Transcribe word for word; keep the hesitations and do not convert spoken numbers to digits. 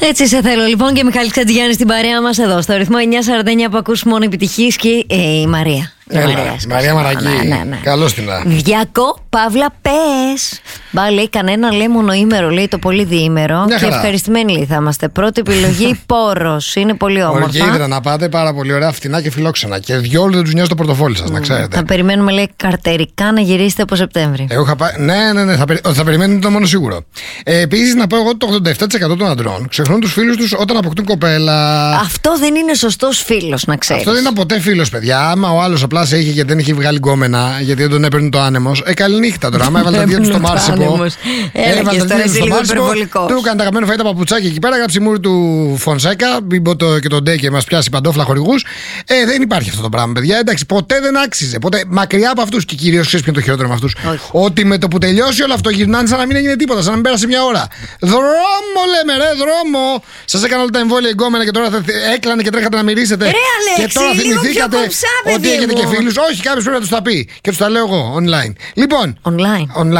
Έτσι σε θέλω λοιπόν, και Μιχάλης Χατζηγιάννης στην παρέα μας εδώ στο ρυθμό εννιά σαράντα εννιά που ακούς μόνο επιτυχής, και ε, η Μαρία. Έλα, η Μαρία, Μαρία Μαρακή. Ναι, ναι, ναι. Καλώς την ά. Διακό, παύλα, πες. Μπα, λέει, κανένα λέει μονοήμερο, λέει το πολύ διήμερο. Μια και χαρά. ευχαριστημένοι λέει, θα είμαστε. Πρώτη επιλογή, Πόρος. Είναι πολύ όμορφα. Ορκίδρα να πάτε, πάρα πολύ ωραία, φτηνά και φιλόξενα. Και διόλου δεν τους νοιάζει το πορτοφόλι σας, mm. να ξέρετε. Θα περιμένουμε, λέει, καρτερικά να γυρίσετε από Σεπτέμβρη. Εγώ είχα πάει. Ναι, ναι, ναι, θα, περι... θα περιμένετε το μόνο σίγουρο. Ε, Επίσης, να πω εγώ ότι το ογδόντα επτά τοις εκατό των αντρών ξεχνούν τους φίλους τους όταν αποκτούν κοπέλα. Αυτό δεν είναι σωστός φίλος, να ξέρεις. Αυτό δεν είναι ποτέ φίλος, παιδιά. Άμα ο άλλος απλά σε είχε και δεν είχε βγάλει γκόμενα, γιατί δεν τον έπαιρνε το άνεμος. Ε, καληνύχτα τώρα. Άμα έβαλε τα δύο του στο Μάρσιπο. Έβαλε τα δύο του στο Μάρσιπο. Του έκανε τα αγαπημένα φαΐ τα παπουτσάκια εκεί πέρα, γράψει μούρι του Φονσέκα. Μην πω το, και τον Ντε και μας πιάσει παντόφλα χορηγούς. Ε, δεν υπάρχει αυτό το πράγμα, παιδιά. Εντάξει, ποτέ δεν άξιζε. Ποτέ, μακριά από αυτούς, και κυρίως ξέρεις ποιο είναι το χειρότερο με αυτούς. Ότι με το που τελειώσει όλο αυτό γυρνάνε σαν να μην έγινε τίποτα, σαν να μην πέρασε μια ώρα. Δρόμο λέμε, ρε, δρόμο. Σας έκανα όλα τα εμβόλια εγκόμενα και τώρα θα έκλανε και τρέχατε να μυρίσετε. Ρε, Αλέξη, και τώρα θυμηθήκατε ότι έχετε και φίλους. Όχι, κάποιος πρέπει να τους τα πει. Και τους τα λέω εγώ online. Λοιπόν, online. online.